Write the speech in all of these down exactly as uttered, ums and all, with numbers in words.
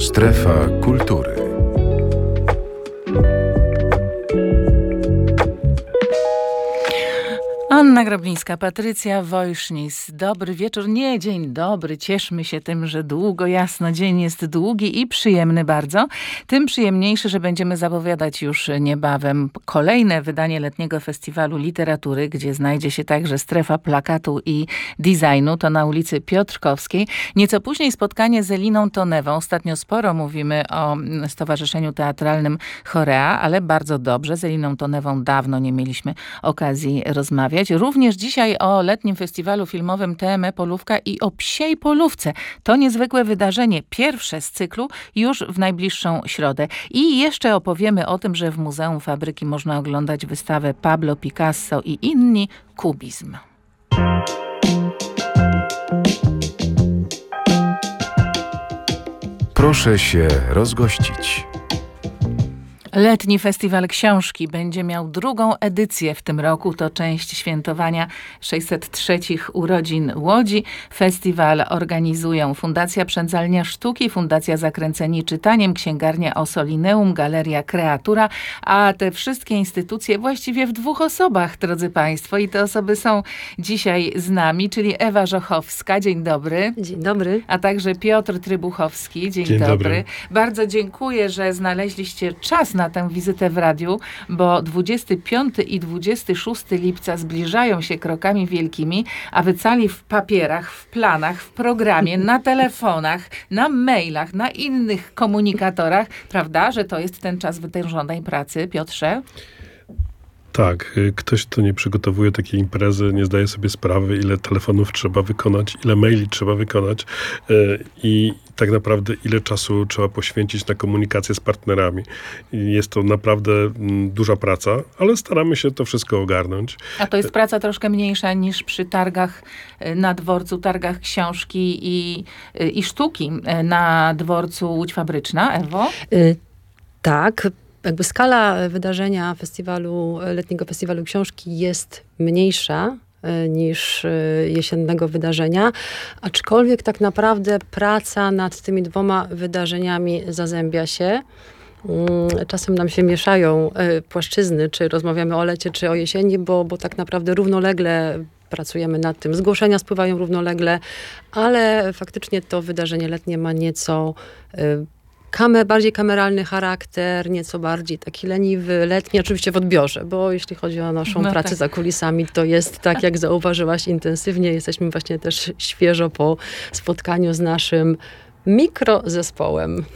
Strefa kultury. Anna Groblińska, Patrycja Wojsznis. Dobry wieczór. Nie, dzień dobry. Cieszmy się tym, że długo, jasno, dzień jest długi i przyjemny bardzo. Tym przyjemniejszy, że będziemy zapowiadać już niebawem kolejne wydanie Letniego Festiwalu Literatury, gdzie znajdzie się także strefa plakatu i designu. To na ulicy Piotrkowskiej. Nieco później spotkanie z Eliną Tonewą. Ostatnio sporo mówimy o Stowarzyszeniu Teatralnym Chorea, ale bardzo dobrze. Z Eliną Tonewą dawno nie mieliśmy okazji rozmawiać. Również dzisiaj o letnim festiwalu filmowym T M E Polówka i o Psiej Polówce. To niezwykłe wydarzenie, pierwsze z cyklu, już w najbliższą środę. I jeszcze opowiemy o tym, że w Muzeum Fabryki można oglądać wystawę Pablo Picasso i inni, kubizm. Proszę się rozgościć. Letni Festiwal Książki będzie miał drugą edycję w tym roku. To część świętowania sześćset trzech urodzin Łodzi. Festiwal organizują Fundacja Przędzalnia Sztuki, Fundacja Zakręceni Czytaniem, Księgarnia Ossolineum, Galeria Kreatura, a te wszystkie instytucje właściwie w dwóch osobach, drodzy Państwo. I te osoby są dzisiaj z nami, czyli Ewa Żochowska. Dzień dobry. Dzień dobry. A także Piotr Trybuchowski. Dzień, Dzień dobry. dobry. Bardzo dziękuję, że znaleźliście czas na na tę wizytę w radiu, bo dwudziestego piątego i dwudziestego szóstego lipca zbliżają się krokami wielkimi, a wy cali w papierach, w planach, w programie, na telefonach, na mailach, na innych komunikatorach, prawda, że to jest ten czas wytężonej pracy, Piotrze? Tak, ktoś, kto nie przygotowuje takiej imprezy, nie zdaje sobie sprawy, ile telefonów trzeba wykonać, ile maili trzeba wykonać yy, i tak naprawdę ile czasu trzeba poświęcić na komunikację z partnerami. I jest to naprawdę mm, duża praca, ale staramy się to wszystko ogarnąć. A to jest praca troszkę mniejsza niż przy targach na dworcu, targach książki i, i sztuki na dworcu Łódź Fabryczna, Ewo? Y, tak. Jakby skala wydarzenia festiwalu, letniego festiwalu książki jest mniejsza niż jesiennego wydarzenia, aczkolwiek tak naprawdę praca nad tymi dwoma wydarzeniami zazębia się. Czasem nam się mieszają płaszczyzny, czy rozmawiamy o lecie, czy o jesieni, bo, bo tak naprawdę równolegle pracujemy nad tym. Zgłoszenia spływają równolegle, ale faktycznie to wydarzenie letnie ma nieco Kame, bardziej kameralny charakter, nieco bardziej taki leniwy, letni, oczywiście w odbiorze, bo jeśli chodzi o naszą no pracę tak. za kulisami, to jest tak, jak zauważyłaś, intensywnie. Jesteśmy właśnie też świeżo po spotkaniu z naszym mikrozespołem.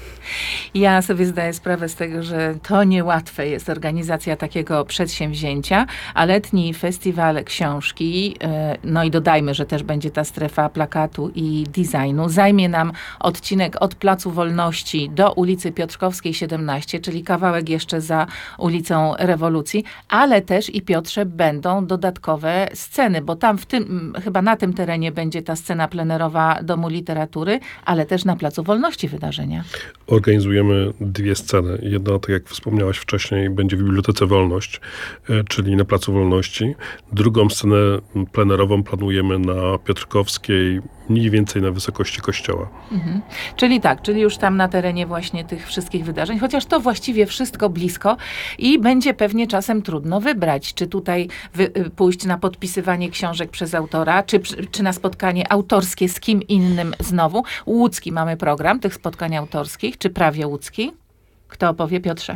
Ja sobie zdaję sprawę z tego, że to niełatwe jest organizacja takiego przedsięwzięcia, a letni festiwal książki, no i dodajmy, że też będzie ta strefa plakatu i designu, zajmie nam odcinek od Placu Wolności do ulicy Piotrkowskiej siedemnaście, czyli kawałek jeszcze za ulicą Rewolucji, ale też i Piotrze będą dodatkowe sceny, bo tam w tym, chyba na tym terenie będzie ta scena plenerowa Domu Literatury, ale też na Placu Wolności wydarzenia. Organizujemy dwie sceny. Jedna, tak jak wspomniałaś wcześniej, będzie w Bibliotece Wolność, czyli na Placu Wolności. Drugą scenę plenerową planujemy na Piotrkowskiej, mniej więcej na wysokości kościoła. Mhm. Czyli tak, czyli już tam na terenie właśnie tych wszystkich wydarzeń, chociaż to właściwie wszystko blisko i będzie pewnie czasem trudno wybrać, czy tutaj wy, pójść na podpisywanie książek przez autora, czy, czy na spotkanie autorskie z kim innym znowu. Łódzki mamy program tych spotkań autorskich, czy prawie łódzki? Kto opowie, Piotrze?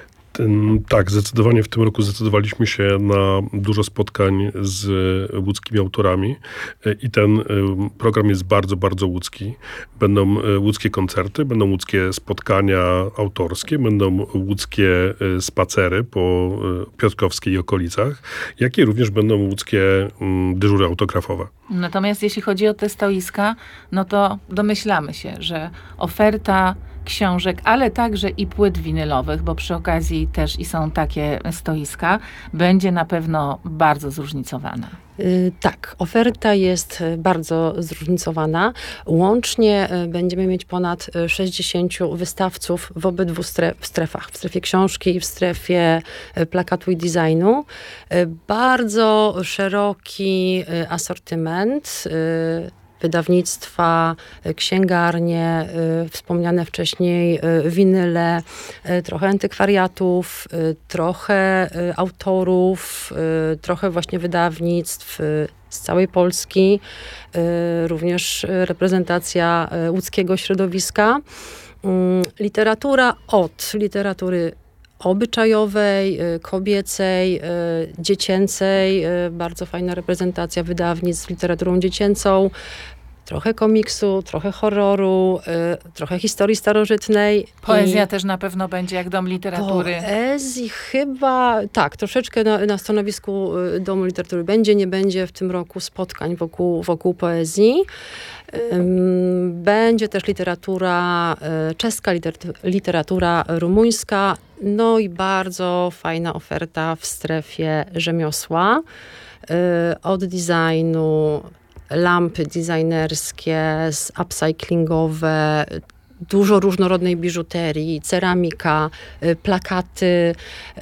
Ten, tak, zdecydowanie w tym roku zdecydowaliśmy się na dużo spotkań z łódzkimi autorami i ten program jest bardzo, bardzo łódzki. Będą łódzkie koncerty, będą łódzkie spotkania autorskie, będą łódzkie spacery po Piotrkowskiej i okolicach, jak i również będą łódzkie dyżury autografowe. Natomiast jeśli chodzi o te stoiska, no to domyślamy się, że oferta książek, ale także i płyt winylowych, bo przy okazji też i są takie stoiska, będzie na pewno bardzo zróżnicowana. Yy, tak, oferta jest bardzo zróżnicowana. Łącznie będziemy mieć ponad sześćdziesięciu wystawców w obydwu stref, strefach. W strefie książki i w strefie plakatu i designu. Yy, bardzo szeroki asortyment. Yy, wydawnictwa, księgarnie, wspomniane wcześniej winyle, trochę antykwariatów, trochę autorów, trochę właśnie wydawnictw z całej Polski, również reprezentacja łódzkiego środowiska. Literatura od literatury obyczajowej, kobiecej, dziecięcej, bardzo fajna reprezentacja wydawnictw z literaturą dziecięcą, trochę komiksu, trochę horroru, trochę historii starożytnej. Poezja I też na pewno będzie jak Dom Literatury. Poezji chyba, tak, troszeczkę na, na stanowisku Domu Literatury będzie, nie będzie w tym roku spotkań wokół, wokół poezji. Będzie też literatura czeska, literatura rumuńska, no i bardzo fajna oferta w strefie rzemiosła. Od designu, lampy designerskie, upcyclingowe, dużo różnorodnej biżuterii, ceramika, plakaty,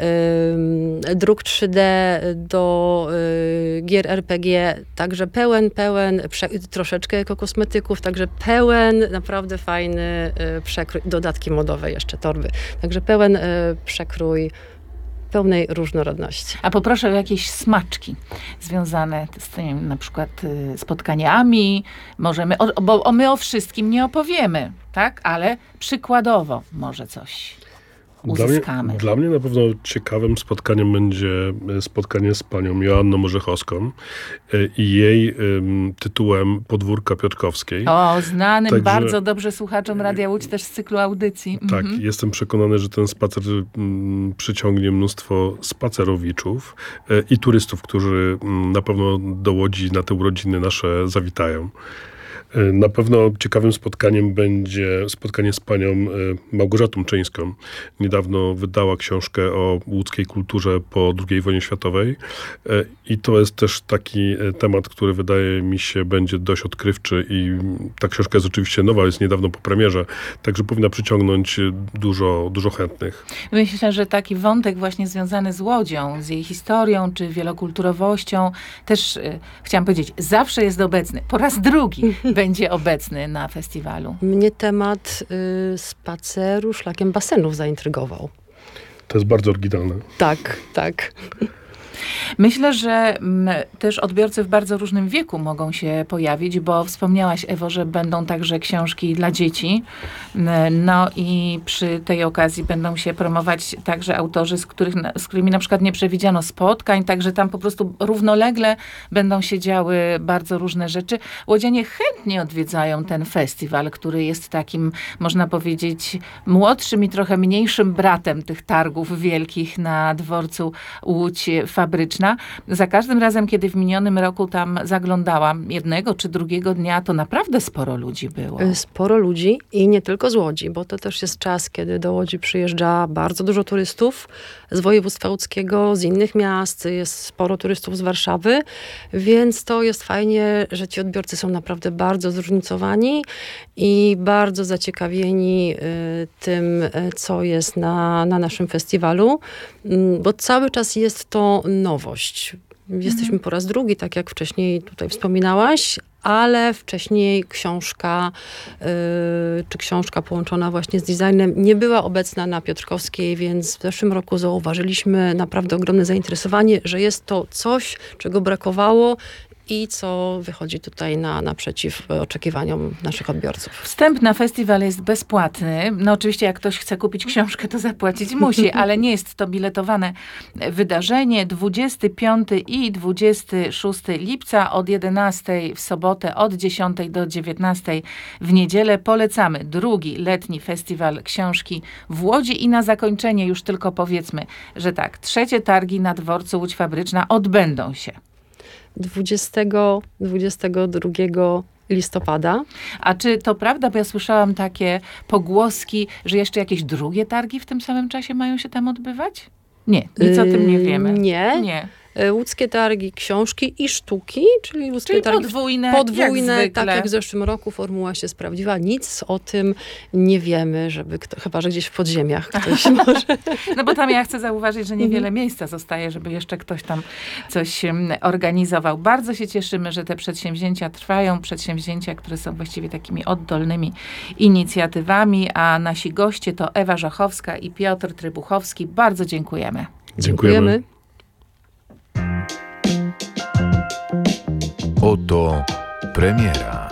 druk trzy D do gier R P G, także pełen, pełen, troszeczkę ekokosmetyków, także pełen, naprawdę fajny przekrój, dodatki modowe jeszcze, torby, także pełen przekrój pełnej różnorodności. A poproszę o jakieś smaczki związane z tym, na przykład y, spotkaniami. Możemy, o, bo my o wszystkim nie opowiemy, tak? Ale przykładowo może coś uzyskamy. Dla mnie, dla mnie na pewno ciekawym spotkaniem będzie spotkanie z panią Joanną Orzechowską i jej um, tytułem Podwórka Piotrkowskiej. O, znanym Także, bardzo dobrze słuchaczom Radia Łódź też z cyklu audycji. Tak, mhm. jestem przekonany, że ten spacer um, przyciągnie mnóstwo spacerowiczów e, i turystów, którzy um, na pewno do Łodzi na te urodziny nasze zawitają. Na pewno ciekawym spotkaniem będzie spotkanie z panią Małgorzatą Czyńską. Niedawno wydała książkę o łódzkiej kulturze po drugiej wojnie światowej i to jest też taki temat, który wydaje mi się będzie dość odkrywczy i ta książka jest oczywiście nowa, jest niedawno po premierze, także powinna przyciągnąć dużo, dużo chętnych. Myślę, że taki wątek właśnie związany z Łodzią, z jej historią czy wielokulturowością też, y, chciałam powiedzieć, zawsze jest obecny. Po raz drugi będzie obecny na festiwalu. Mnie temat y, spaceru szlakiem basenów zaintrygował. To jest bardzo oryginalne. Tak, tak. Myślę, że m, też odbiorcy w bardzo różnym wieku mogą się pojawić, bo wspomniałaś, Ewo, że będą także książki dla dzieci. No i przy tej okazji będą się promować także autorzy, z, których, z którymi na przykład nie przewidziano spotkań, także tam po prostu równolegle będą się działy bardzo różne rzeczy. Łodzianie chętnie odwiedzają ten festiwal, który jest takim, można powiedzieć, młodszym i trochę mniejszym bratem tych targów wielkich na dworcu Łódź Fabryczna. Za każdym razem, kiedy w minionym roku tam zaglądałam jednego czy drugiego dnia, to naprawdę sporo ludzi było. Sporo ludzi i nie tylko z Łodzi, bo to też jest czas, kiedy do Łodzi przyjeżdża bardzo dużo turystów z województwa łódzkiego, z innych miast, jest sporo turystów z Warszawy, więc to jest fajnie, że ci odbiorcy są naprawdę bardzo zróżnicowani i bardzo zaciekawieni y, tym, co jest na, na naszym festiwalu, y, bo cały czas jest to nowość. Jesteśmy mhm. po raz drugi, tak jak wcześniej tutaj wspominałaś, ale wcześniej książka, yy, czy książka połączona właśnie z designem nie była obecna na Piotrkowskiej, więc w zeszłym roku zauważyliśmy naprawdę ogromne zainteresowanie, że jest to coś, czego brakowało i co wychodzi tutaj na, naprzeciw oczekiwaniom naszych odbiorców. Wstęp na festiwal jest bezpłatny. No oczywiście jak ktoś chce kupić książkę, to zapłacić musi, ale nie jest to biletowane wydarzenie. dwudziestego piątego i dwudziestego szóstego lipca od jedenastej w sobotę, od dziesiątej do dziewiętnastej w niedzielę. Polecamy drugi letni festiwal książki w Łodzi i na zakończenie już tylko powiedzmy, że tak, trzecie targi na dworcu Łódź Fabryczna odbędą się dwudziestego do dwudziestego drugiego listopada. A czy to prawda, bo ja słyszałam takie pogłoski, że jeszcze jakieś drugie targi w tym samym czasie mają się tam odbywać? Nie, nic o tym nie wiemy. Nie. Nie. Łódzkie Targi Książki i Sztuki, czyli Łódzkie Czyli Targi podwójne, podwójne, jak tak zwykle. jak w zeszłym roku formuła się sprawdziła. Nic o tym nie wiemy, żeby kto, chyba że gdzieś w podziemiach ktoś może. No bo tam ja chcę zauważyć, że niewiele miejsca zostaje, żeby jeszcze ktoś tam coś em, organizował. Bardzo się cieszymy, że te przedsięwzięcia trwają, przedsięwzięcia, które są właściwie takimi oddolnymi inicjatywami, a nasi goście to Ewa Żachowska i Piotr Trybuchowski. Bardzo dziękujemy. Dziękujemy. Oto premiera.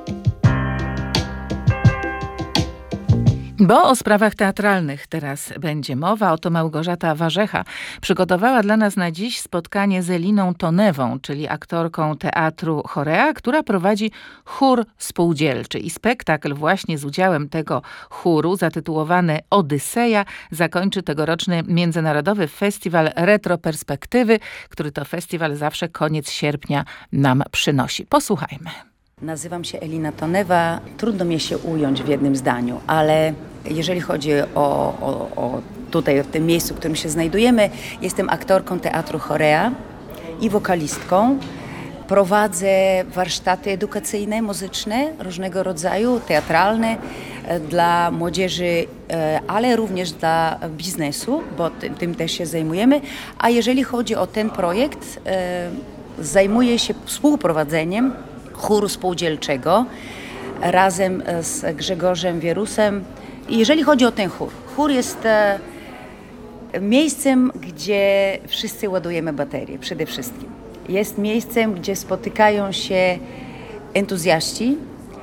Bo o sprawach teatralnych teraz będzie mowa. Oto Małgorzata Warzecha przygotowała dla nas na dziś spotkanie z Eliną Tonewą, czyli aktorką teatru Chorea, która prowadzi chór spółdzielczy. I spektakl właśnie z udziałem tego chóru, zatytułowany Odyseja, zakończy tegoroczny Międzynarodowy Festiwal Retroperspektywy, który to festiwal zawsze koniec sierpnia nam przynosi. Posłuchajmy. Nazywam się Elina Tonewa. Trudno mi się ująć w jednym zdaniu, ale jeżeli chodzi o, o, o tutaj, w tym miejscu, w którym się znajdujemy, jestem aktorką teatru Chorea i wokalistką. Prowadzę warsztaty edukacyjne, muzyczne, różnego rodzaju, teatralne dla młodzieży, ale również dla biznesu, bo tym, tym też się zajmujemy. A jeżeli chodzi o ten projekt, zajmuję się współprowadzeniem chóru spółdzielczego razem z Grzegorzem Wierusem. Jeżeli chodzi o ten chór, chór jest e, miejscem, gdzie wszyscy ładujemy baterie przede wszystkim. Jest miejscem, gdzie spotykają się entuzjaści,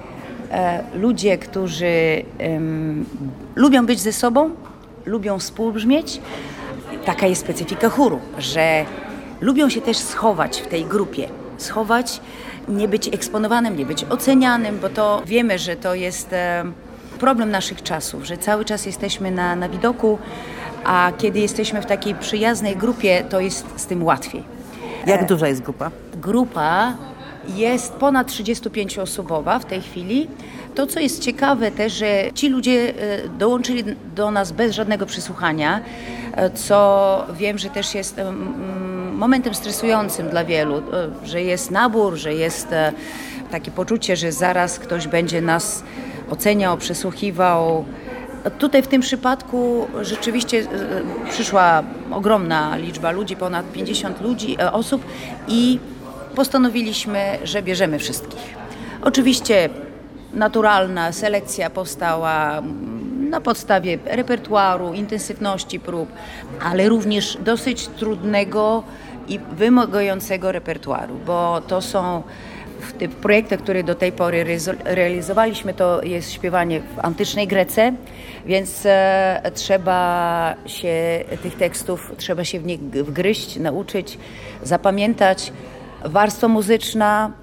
e, ludzie, którzy em, lubią być ze sobą, lubią współbrzmieć. Taka jest specyfika chóru, że lubią się też schować w tej grupie, schować, nie być eksponowanym, nie być ocenianym, bo to wiemy, że to jest e, problem naszych czasów, że cały czas jesteśmy na, na widoku, a kiedy jesteśmy w takiej przyjaznej grupie, to jest z tym łatwiej. Jak duża jest grupa? Grupa jest ponad trzydziestopięcioosobowa w tej chwili. To, co jest ciekawe też, że ci ludzie e, dołączyli do nas bez żadnego przesłuchania, e, co wiem, że też jest e, momentem stresującym dla wielu, e, że jest nabór, że jest e, takie poczucie, że zaraz ktoś będzie nas oceniał, przesłuchiwał. Tutaj w tym przypadku rzeczywiście e, przyszła ogromna liczba ludzi, ponad pięćdziesiąt ludzi, e, osób i postanowiliśmy, że bierzemy wszystkich. Oczywiście naturalna selekcja powstała na podstawie repertuaru, intensywności prób, ale również dosyć trudnego i wymagającego repertuaru, bo to są w tych projektach, które do tej pory realizowaliśmy, to jest śpiewanie w antycznej Grece, więc e, trzeba się tych tekstów, trzeba się w nich wgryźć, nauczyć, zapamiętać. Warstwa muzyczna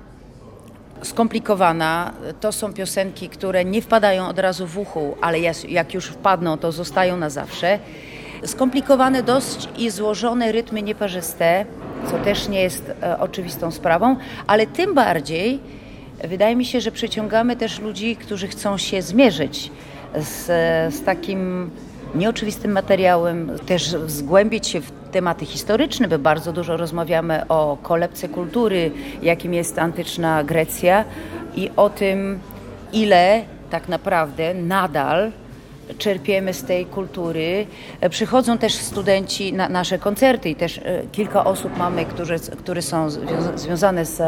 skomplikowana, to są piosenki, które nie wpadają od razu w uchu, ale jak już wpadną, to zostają na zawsze. Skomplikowane dość i złożone rytmy nieparzyste, co też nie jest e, oczywistą sprawą, ale tym bardziej wydaje mi się, że przyciągamy też ludzi, którzy chcą się zmierzyć z, z takim nieoczywistym materiałem, też zgłębić się w tematy historyczne, bo bardzo dużo rozmawiamy o kolebce kultury, jakim jest antyczna Grecja i o tym, ile tak naprawdę nadal czerpiemy z tej kultury. Przychodzą też studenci na nasze koncerty i też kilka osób mamy, którzy, które są związane z,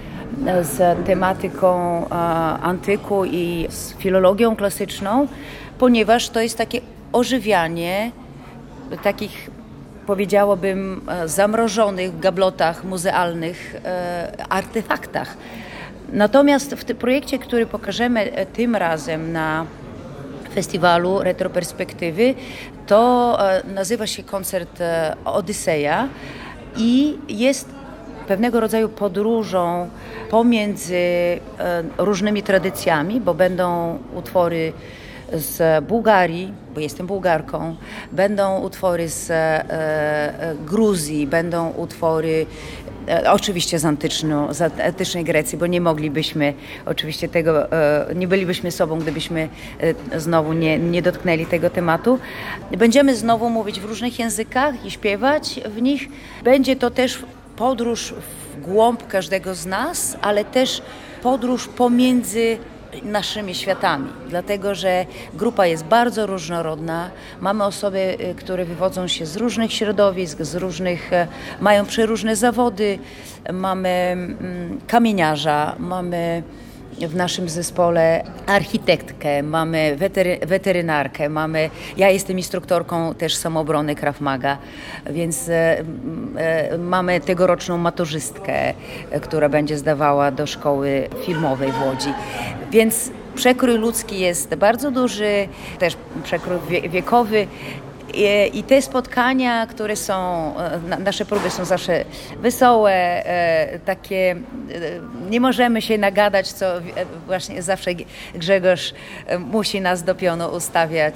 z tematyką antyku i z filologią klasyczną, ponieważ to jest takie ożywianie takich, powiedziałabym, zamrożonych w gablotach muzealnych artefaktach. Natomiast w tym projekcie, który pokażemy tym razem na festiwalu Retroperspektywy, to nazywa się koncert Odyseja i jest pewnego rodzaju podróżą pomiędzy różnymi tradycjami, bo będą utwory z Bułgarii, bo jestem Bułgarką, będą utwory z e, e, Gruzji, będą utwory E, oczywiście z, antyczną, z antycznej Grecji, bo nie moglibyśmy oczywiście tego, e, nie bylibyśmy sobą, gdybyśmy e, znowu nie, nie dotknęli tego tematu. Będziemy znowu mówić w różnych językach i śpiewać w nich. Będzie to też podróż w głąb każdego z nas, ale też podróż pomiędzy naszymi światami, dlatego że grupa jest bardzo różnorodna. Mamy osoby, które wywodzą się z różnych środowisk, z różnych, mają przeróżne zawody. Mamy kamieniarza, mamy w naszym zespole architektkę, mamy wetery, weterynarkę, mamy, ja jestem instruktorką też samoobrony Krav Maga, więc e, e, mamy tegoroczną maturzystkę, e, która będzie zdawała do szkoły filmowej w Łodzi. Więc przekrój ludzki jest bardzo duży, też przekrój wie, wiekowy. I, I te spotkania, które są, nasze próby są zawsze wesołe, takie, nie możemy się nagadać, co właśnie zawsze Grzegorz musi nas do pionu ustawiać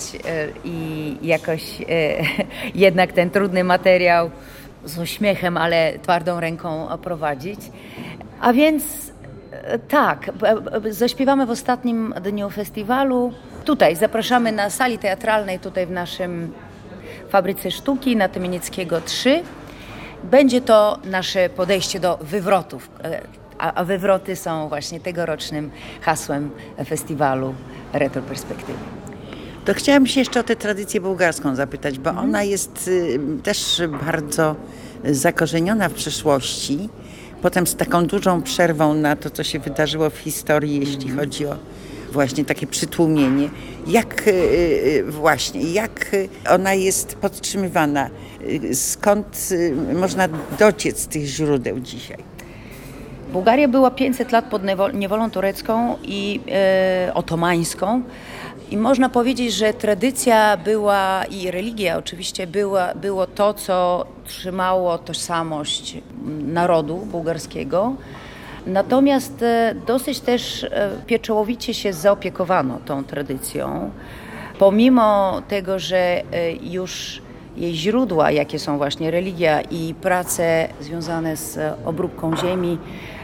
i jakoś jednak ten trudny materiał z uśmiechem, ale twardą ręką prowadzić. A więc tak, zaśpiewamy w ostatnim dniu festiwalu. Tutaj zapraszamy na sali teatralnej, tutaj w naszym Fabryce Sztuki na Tymienieckiego trzy. Będzie to nasze podejście do wywrotów, a, a wywroty są właśnie tegorocznym hasłem festiwalu Retroperspektywy. To chciałam się jeszcze o tę tradycję bułgarską zapytać, bo ona jest y, też bardzo zakorzeniona w przeszłości. Potem z taką dużą przerwą na to, co się wydarzyło w historii, jeśli chodzi o właśnie takie przytłumienie. Jak właśnie, jak ona jest podtrzymywana? Skąd można dociec tych źródeł dzisiaj? Bułgaria była pięćset lat pod niewolą turecką i e, otomańską. I można powiedzieć, że tradycja była i religia oczywiście była, było to, co trzymało tożsamość narodu bułgarskiego. Natomiast dosyć też pieczołowicie się zaopiekowano tą tradycją. Pomimo tego, że już jej źródła, jakie są właśnie religia i prace związane z obróbką ziemi,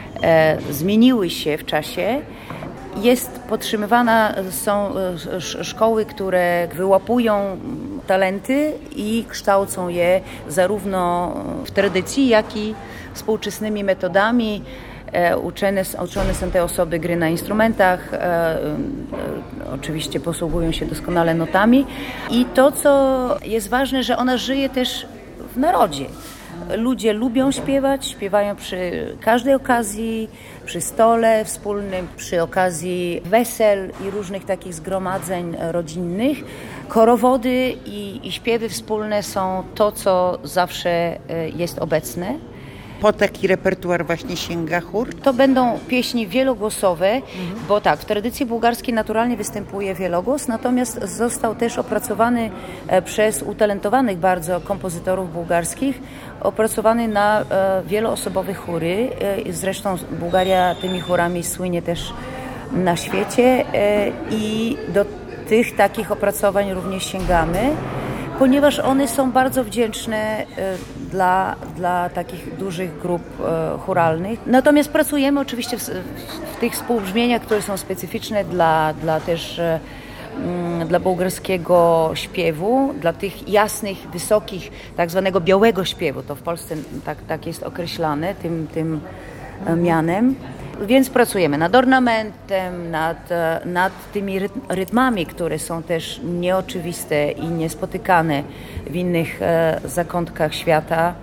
zmieniły się w czasie, jest podtrzymywana, są szkoły, które wyłapują talenty i kształcą je zarówno w tradycji, jak i współczesnymi metodami. Uczone, uczone są te osoby gry na instrumentach, e, e, oczywiście posługują się doskonale notami i to, co jest ważne, że ona żyje też w narodzie. Ludzie lubią śpiewać, śpiewają przy każdej okazji, przy stole wspólnym, przy okazji wesel i różnych takich zgromadzeń rodzinnych. Korowody i, i śpiewy wspólne są to, co zawsze jest obecne. Po taki repertuar właśnie sięga chór? To będą pieśni wielogłosowe, mhm. bo tak, w tradycji bułgarskiej naturalnie występuje wielogłos, natomiast został też opracowany przez utalentowanych bardzo kompozytorów bułgarskich, opracowany na e, wieloosobowe chóry. E, zresztą Bułgaria tymi chórami słynie też na świecie e, i do tych takich opracowań również sięgamy, ponieważ one są bardzo wdzięczne e, dla, dla takich dużych grup e, chóralnych. Natomiast pracujemy oczywiście w, w tych współbrzmieniach, które są specyficzne dla, dla też e, m, dla bułgarskiego śpiewu, dla tych jasnych, wysokich, tak zwanego białego śpiewu. To w Polsce tak, tak jest określane tym, tym e, mianem. Więc pracujemy nad ornamentem, nad, nad tymi rytmami, które są też nieoczywiste i niespotykane w innych e, zakątkach świata,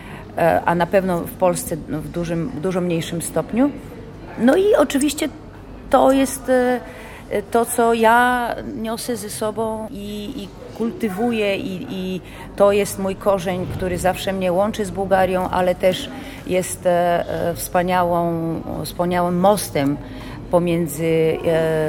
e, a na pewno w Polsce w dużym, w dużo mniejszym stopniu. No i oczywiście to jest e, to, co ja niosę ze sobą i, i kultywuję i, i to jest mój korzeń, który zawsze mnie łączy z Bułgarią, ale też jest e, wspaniałą, wspaniałym mostem pomiędzy e,